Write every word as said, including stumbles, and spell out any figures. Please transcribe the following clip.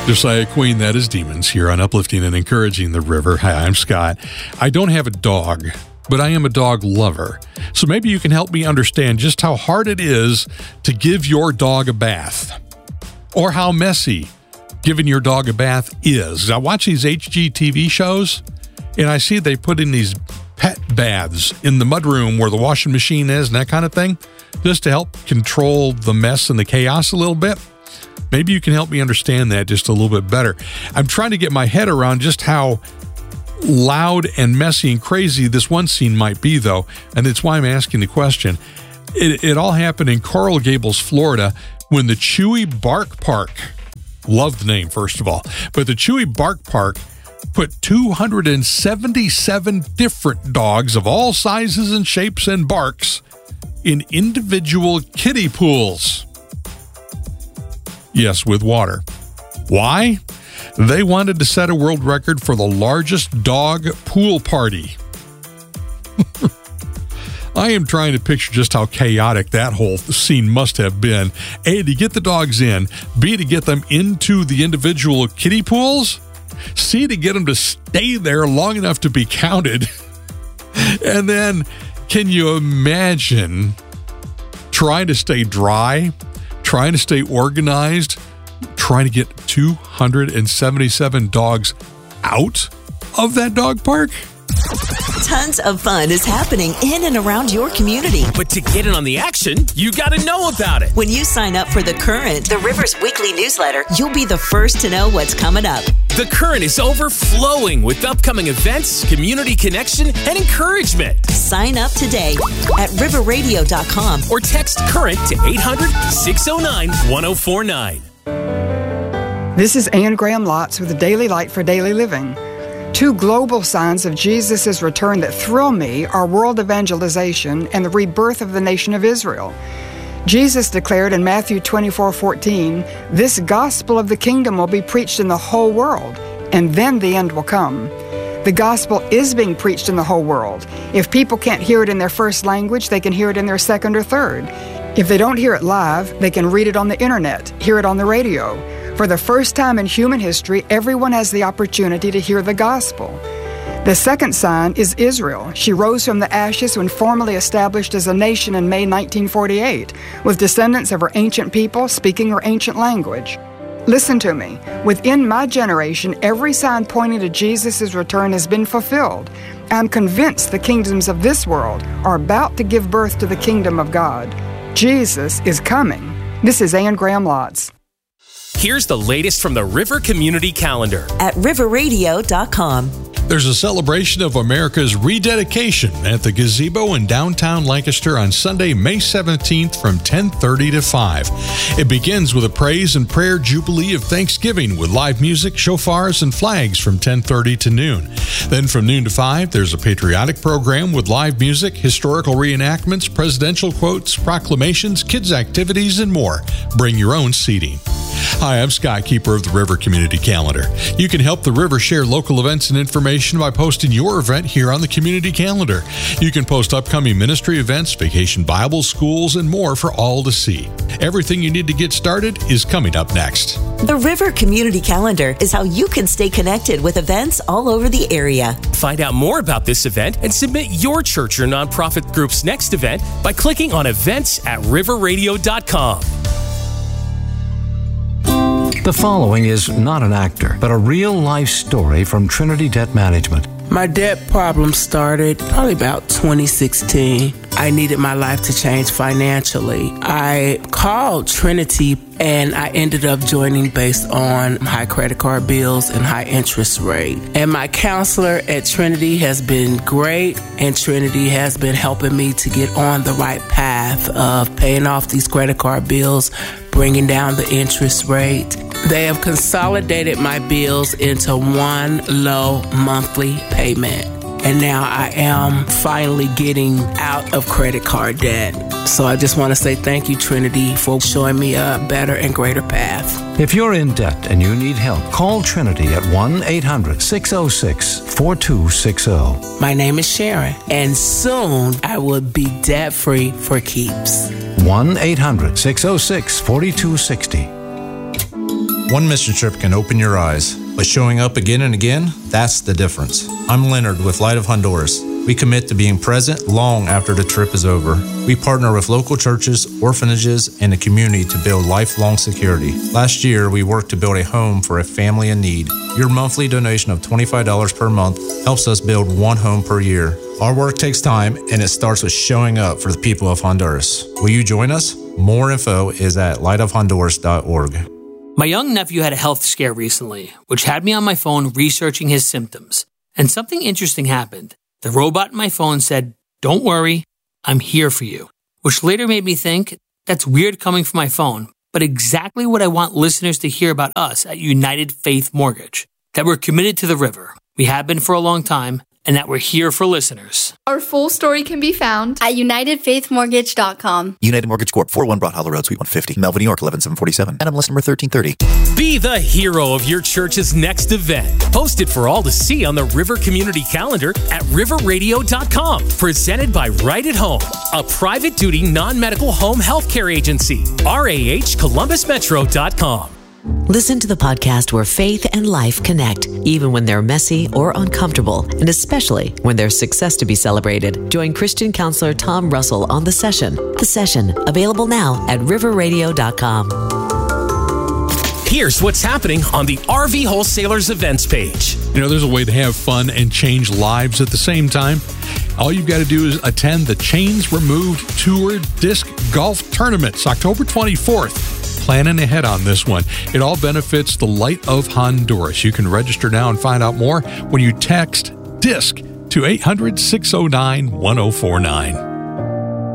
Josiah Queen, that is Demons, here on Uplifting and Encouraging the River. Hi, I'm Scott. I don't have a dog, but I am a dog lover. So maybe you can help me understand just how hard it is to give your dog a bath, or how messy giving your dog a bath is. I watch these H G T V shows, and I see they put in these pet baths in the mudroom where the washing machine is and that kind of thing, just to help control the mess and the chaos a little bit. Maybe you can help me understand that just a little bit better. I'm trying to get my head around just how loud and messy and crazy this one scene might be, though, and it's why I'm asking the question. It, it all happened in Coral Gables, Florida, when the Chewy Bark Park, love the name, first of all, but the Chewy Bark Park put two hundred seventy-seven different dogs of all sizes and shapes and barks in individual kiddie pools. Yes, with water. Why? They wanted to set a world record for the largest dog pool party. I am trying to picture just how chaotic that whole scene must have been. A, to get the dogs in. B, to get them into the individual kiddie pools. C, to get them to stay there long enough to be counted. And then, can you imagine trying to stay dry, trying to stay organized, trying to get two hundred seventy-seven dogs out of that dog park? Tons of fun is happening in and around your community. But to get in on the action, you got to know about it. When you sign up for The Current, the River's weekly newsletter, you'll be the first to know what's coming up. The Current is overflowing with upcoming events, community connection, and encouragement. Sign up today at river radio dot com or text CURRENT to eight hundred, six oh nine, one oh four nine. This is Anne Graham Lotz with the Daily Light for Daily Living. Two global signs of Jesus' return that thrill me are world evangelization and the rebirth of the nation of Israel. Jesus declared in Matthew twenty-four fourteen, "This gospel of the kingdom will be preached in the whole world, and then the end will come." The gospel is being preached in the whole world. If people can't hear it in their first language, they can hear it in their second or third. If they don't hear it live, they can read it on the internet, hear it on the radio. For the first time in human history, everyone has the opportunity to hear the gospel. The second sign is Israel. She rose from the ashes when formally established as a nation in May nineteen forty-eight, with descendants of her ancient people speaking her ancient language. Listen to me. Within my generation, every sign pointing to Jesus' return has been fulfilled. I'm convinced the kingdoms of this world are about to give birth to the kingdom of God. Jesus is coming. This is Anne Graham Lotz. Here's the latest from the River Community Calendar at river radio dot com. There's a celebration of America's rededication at the Gazebo in downtown Lancaster on Sunday, May seventeenth from ten thirty to five. It begins with a praise and prayer jubilee of Thanksgiving with live music, shofars, and flags from ten thirty to noon. Then from noon to five, there's a patriotic program with live music, historical reenactments, presidential quotes, proclamations, kids' activities, and more. Bring your own seating. Hi, I'm Scott, keeper of the River Community Calendar. You can help the River share local events and information by posting your event here on the Community Calendar. You can post upcoming ministry events, vacation Bible schools, and more for all to see. Everything you need to get started is coming up next. The River Community Calendar is how you can stay connected with events all over the area. Find out more about this event and submit your church or nonprofit group's next event by clicking on events at river radio dot com. The following is not an actor, but a real-life story from Trinity Debt Management. My debt problem started probably about twenty sixteen. I needed my life to change financially. I called Trinity and I ended up joining based on high credit card bills and high interest rate. And my counselor at Trinity has been great, and Trinity has been helping me to get on the right path of paying off these credit card bills, bringing down the interest rate. They have consolidated my bills into one low monthly payment. And now I am finally getting out of credit card debt. So I just want to say thank you, Trinity, for showing me a better and greater path. If you're in debt and you need help, call Trinity at one eight hundred, six oh six, four two six oh. My name is Sharon, and soon I will be debt-free for keeps. one eight hundred, six oh six, four two six oh. One mission trip can open your eyes, but showing up again and again, that's the difference. I'm Leonard with Light of Honduras. We commit to being present long after the trip is over. We partner with local churches, orphanages, and the community to build lifelong security. Last year, we worked to build a home for a family in need. Your monthly donation of twenty-five dollars per month helps us build one home per year. Our work takes time, and it starts with showing up for the people of Honduras. Will you join us? More info is at light of honduras dot org. My young nephew had a health scare recently, which had me on my phone researching his symptoms. And something interesting happened. The robot in my phone said, "Don't worry, I'm here for you," which later made me think, that's weird coming from my phone, but exactly what I want listeners to hear about us at United Faith Mortgage. That we're committed to the river. We have been for a long time, and that we're here for listeners. Our full story can be found at united faith mortgage dot com. United Mortgage Corp, four oh one Broad Hollow Road, Suite one fifty, Melville, New York, eleven seven forty-seven. N M L S number thirteen thirty. Be the hero of your church's next event. Post it for all to see on the River Community Calendar at river radio dot com. Presented by Right at Home, a private duty non-medical home healthcare agency. R A H Columbus Metro dot com. Listen to the podcast where faith and life connect, even when they're messy or uncomfortable, and especially when there's success to be celebrated. Join Christian counselor Tom Russell on The Session. The Session, available now at river radio dot com. Here's what's happening on the R V Wholesalers events page. You know, there's a way to have fun and change lives at the same time. All you've got to do is attend the Chains Removed Tour Disc Golf Tournaments, October twenty-fourth. Planning ahead on this one. It all benefits the Light of Honduras. You can register now and find out more when you text DISC to eight hundred, six oh nine, one oh four nine.